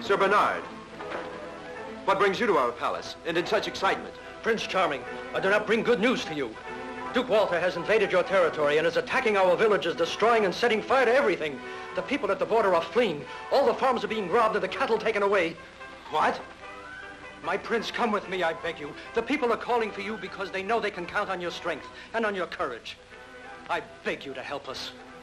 Sir Bernard, what brings you to our palace and in such excitement? Prince Charming, I do not bring good news to you. Duke Walter has invaded your territory and is attacking our villages, destroying and setting fire to everything. The people at the border are fleeing. All the farms are being robbed and the cattle taken away. What? My prince, come with me, I beg you. The people are calling for you because they know they can count on your strength and on your courage. I beg you to help us.